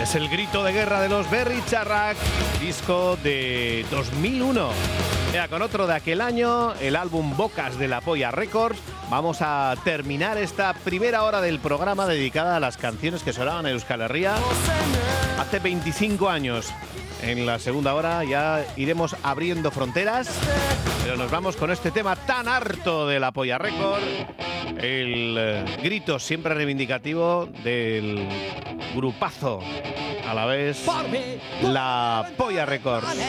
Es el grito de guerra de los Berry Charrac, disco de 2001. Ya, con otro de aquel año, el álbum Bocas de la Polla Records. Vamos a terminar esta primera hora del programa dedicada a las canciones que sonaban en Euskal Herria hace 25 años. En la segunda hora ya iremos abriendo fronteras, pero nos vamos con este tema tan harto de la Polla Record, el grito siempre reivindicativo del grupazo a la vez, la Polla Records.